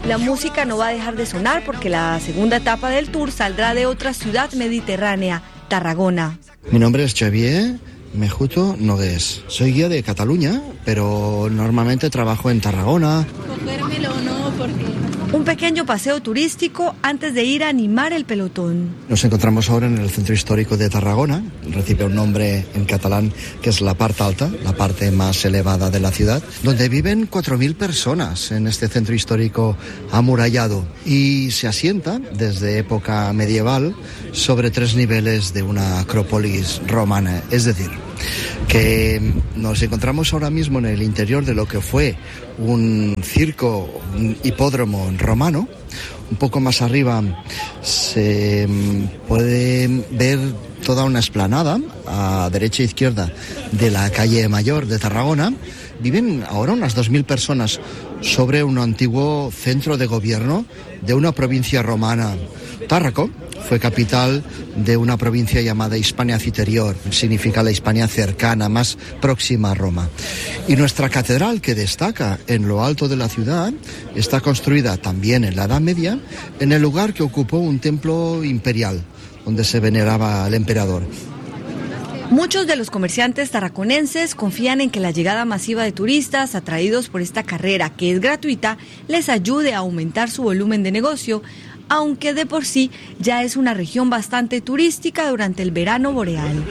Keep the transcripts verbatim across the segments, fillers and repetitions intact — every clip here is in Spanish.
La música no va a dejar de sonar porque la segunda etapa del tour saldrá de otra ciudad mediterránea, Tarragona. Mi nombre es Xavier Mejuto Nogués. Soy guía de Cataluña, pero normalmente trabajo en Tarragona. Cogérmelo no, porque... Un pequeño paseo turístico antes de ir a animar el pelotón. Nos encontramos ahora en el centro histórico de Tarragona. Recibe un nombre en catalán que es la parte alta, la parte más elevada de la ciudad, donde viven cuatro mil personas en este centro histórico amurallado y se asienta desde época medieval sobre tres niveles de una acrópolis romana. Es decir, que nos encontramos ahora mismo en el interior de lo que fue un circo, un hipódromo romano. Un poco más arriba se puede ver toda una explanada a derecha e izquierda de la calle Mayor de Tarragona. Viven ahora unas dos mil personas sobre un antiguo centro de gobierno de una provincia romana. Tárraco fue capital de una provincia llamada Hispania Citerior, significa la Hispania cercana, más próxima a Roma. Y nuestra catedral, que destaca en lo alto de la ciudad, está construida también en la Edad Media, en el lugar que ocupó un templo imperial, donde se veneraba al emperador. Muchos de los comerciantes tarraconenses confían en que la llegada masiva de turistas atraídos por esta carrera, que es gratuita, les ayude a aumentar su volumen de negocio, aunque de por sí ya es una región bastante turística durante el verano boreal.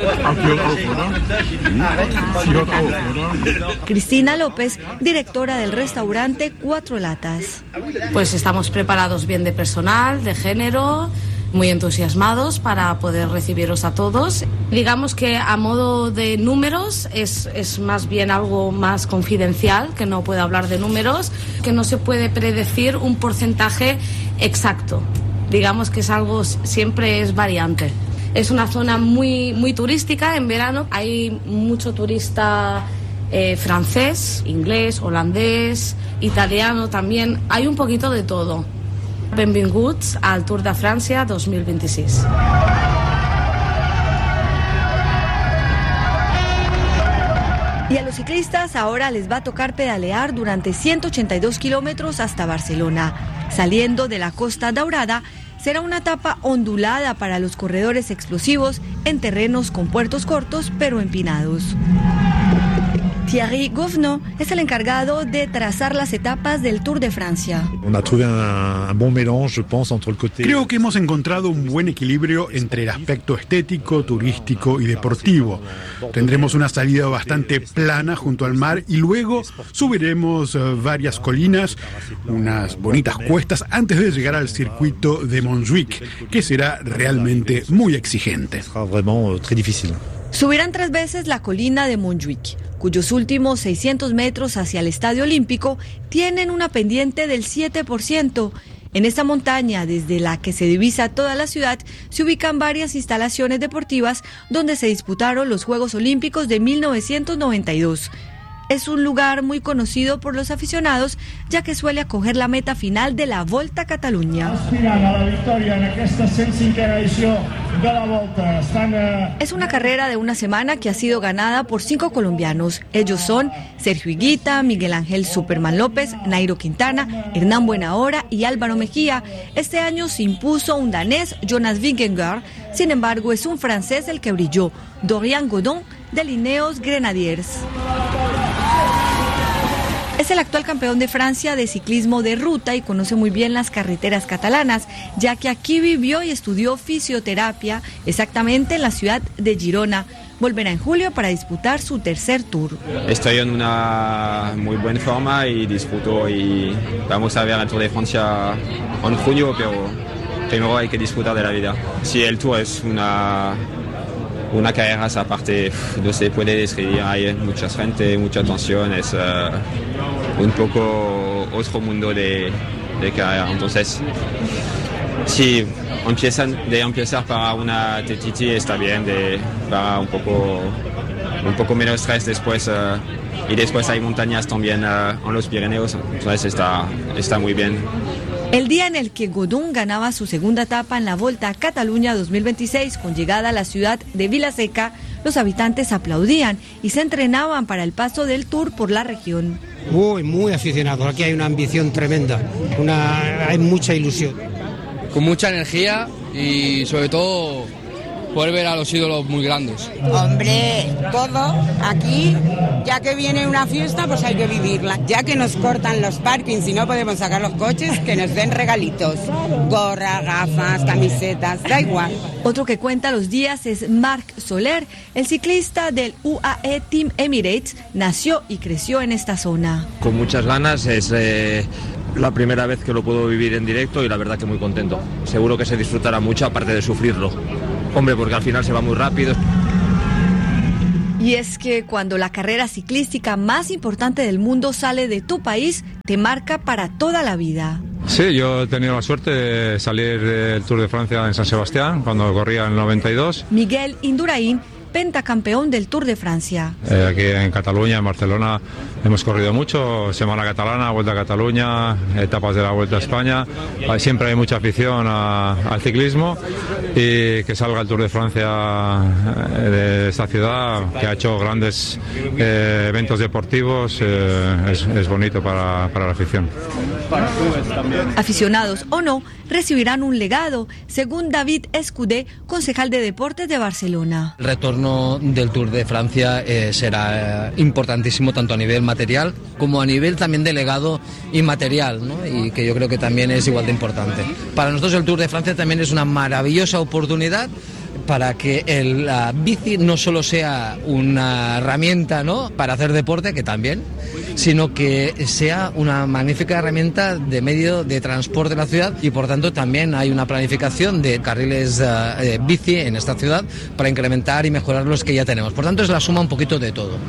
Cristina López, directora del restaurante Cuatro Latas. Pues estamos preparados bien de personal, de género, muy entusiasmados para poder recibiros a todos. Digamos que a modo de números es, es más bien algo más confidencial, que no puedo hablar de números, que no se puede predecir un porcentaje exacto. Digamos que es algo, siempre es variante. Es una zona muy, muy turística en verano, hay mucho turista eh, francés, inglés, holandés, italiano también, hay un poquito de todo. Benvinguts al Tour de Francia dos mil veintiséis. Y a los ciclistas ahora les va a tocar pedalear durante ciento ochenta y dos kilómetros hasta Barcelona. Saliendo de la Costa Daurada, será una etapa ondulada para los corredores explosivos en terrenos con puertos cortos pero empinados. Thierry Gouvenot es el encargado de trazar las etapas del Tour de Francia. Creo que hemos encontrado un buen equilibrio entre el aspecto estético, turístico y deportivo. Tendremos una salida bastante plana junto al mar y luego subiremos uh, varias colinas, unas bonitas cuestas antes de llegar al circuito de Montjuic, que será realmente muy exigente. Subirán tres veces la colina de Montjuic, cuyos últimos seiscientos metros hacia el Estadio Olímpico tienen una pendiente del siete por ciento. En esta montaña, desde la que se divisa toda la ciudad, se ubican varias instalaciones deportivas donde se disputaron los Juegos Olímpicos de mil novecientos noventa y dos. Es un lugar muy conocido por los aficionados, ya que suele acoger la meta final de la Volta a Catalunya. Es una carrera de una semana que ha sido ganada por cinco colombianos. Ellos son Sergio Higuita, Miguel Ángel Superman López, Nairo Quintana, Hernán Buenahora y Álvaro Mejía. Este año se impuso un danés, Jonas Vingegaard. Sin embargo, es un francés el que brilló, Dorian Godon, de Ineos Grenadiers. Es el actual campeón de Francia de ciclismo de ruta y conoce muy bien las carreteras catalanas, ya que aquí vivió y estudió fisioterapia, exactamente en la ciudad de Girona. Volverá en julio para disputar su tercer tour. Estoy en una muy buena forma y disfruto y vamos a ver el Tour de Francia en junio, pero primero hay que disfrutar de la vida. Si el Tour es una... Una carrera aparte, no se puede describir, hay mucha gente, mucha tensión, es uh, un poco otro mundo de, de carrera. Entonces, si empiezan de empezar para una T T T está bien, de, para un poco, un poco menos estrés después. Uh, y después hay montañas también uh, en los Pirineos, entonces está, está muy bien. El día en el que Godon ganaba su segunda etapa en la Volta a Cataluña dos mil veintiséis, con llegada a la ciudad de Vilaseca, los habitantes aplaudían y se entrenaban para el paso del Tour por la región. Uy, muy aficionados. Aquí hay una ambición tremenda, una, hay mucha ilusión. Con mucha energía y sobre todo poder ver a los ídolos muy grandes. Hombre, todo aquí, ya que viene una fiesta, pues hay que vivirla. Ya que nos cortan los parkings y no podemos sacar los coches, que nos den regalitos. Gorra, gafas, camisetas, da igual. Otro que cuenta los días es Marc Soler, el ciclista del U A E Team Emirates, nació y creció en esta zona. Con muchas ganas, es eh, la primera vez que lo puedo vivir en directo y la verdad que muy contento. Seguro que se disfrutará mucho, aparte de sufrirlo. Hombre, porque al final se va muy rápido. Y es que cuando la carrera ciclística más importante del mundo sale de tu país, te marca para toda la vida. Sí, yo he tenido la suerte de salir del Tour de Francia en San Sebastián, cuando corría en el noventa y dos. Miguel Indurain, pentacampeón del Tour de Francia. Eh, aquí en Cataluña, en Barcelona, hemos corrido mucho, Semana Catalana, Vuelta a Cataluña, etapas de la Vuelta a España. Siempre hay mucha afición a, al ciclismo, y que salga el Tour de Francia de esta ciudad, que ha hecho grandes eh, eventos deportivos, eh, es, es bonito para, para la afición. Aficionados o no, recibirán un legado, según David Escudé, concejal de Deportes de Barcelona. El retorno del Tour de Francia eh, será eh, importantísimo tanto a nivel material como a nivel también de legado inmaterial, ¿no? Y que yo creo que también es igual de importante. Para nosotros el Tour de Francia también es una maravillosa oportunidad para que el, la bici no solo sea una herramienta, ¿no?, para hacer deporte, que también, sino que sea una magnífica herramienta de medio de transporte de la ciudad, y por tanto también hay una planificación de carriles uh, bici en esta ciudad para incrementar y mejorar los que ya tenemos. Por tanto es la suma un poquito de todo.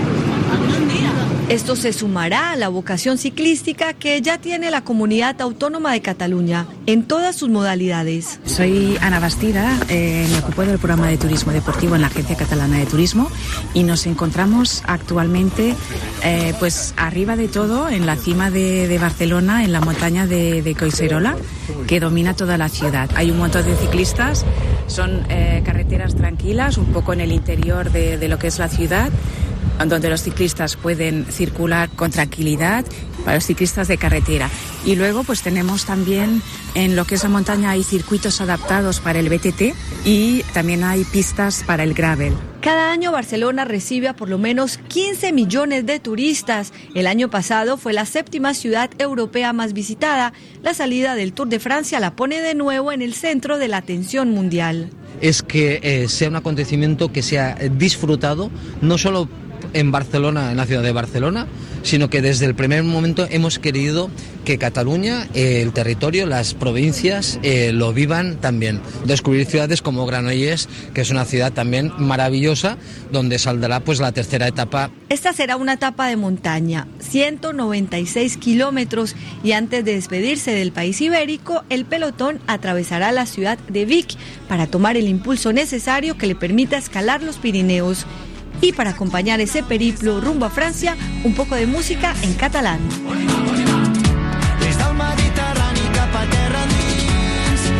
Esto se sumará a la vocación ciclística que ya tiene la Comunidad Autónoma de Cataluña en todas sus modalidades. Soy Ana Bastida, eh, me ocupo del programa de turismo deportivo en la Agencia Catalana de Turismo, y nos encontramos actualmente eh, pues arriba de todo, en la cima de, de Barcelona, en la montaña de, de Collserola, que domina toda la ciudad. Hay un montón de ciclistas, son eh, carreteras tranquilas, un poco en el interior de, de lo que es la ciudad, donde los ciclistas pueden circular con tranquilidad, para los ciclistas de carretera. Y luego pues tenemos también en lo que es la montaña, hay circuitos adaptados para el B T T y también hay pistas para el gravel. Cada año Barcelona recibe a por lo menos quince millones de turistas. El año pasado fue la séptima ciudad europea más visitada. La salida del Tour de Francia la pone de nuevo en el centro de la atención mundial. Es que eh, sea un acontecimiento que sea disfrutado, no solo en Barcelona, en la ciudad de Barcelona, sino que desde el primer momento hemos querido que Cataluña, eh, el territorio, las provincias eh, lo vivan también. Descubrir ciudades como Granollers, que es una ciudad también maravillosa, donde saldrá pues la tercera etapa. Esta será una etapa de montaña, ciento noventa y seis kilómetros, y antes de despedirse del país ibérico, el pelotón atravesará la ciudad de Vic para tomar el impulso necesario que le permita escalar los Pirineos. Y para acompañar ese periplo rumbo a Francia, un poco de música en catalán.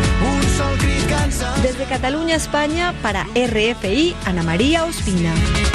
Desde Cataluña, España, para R F I, Ana María Ospina.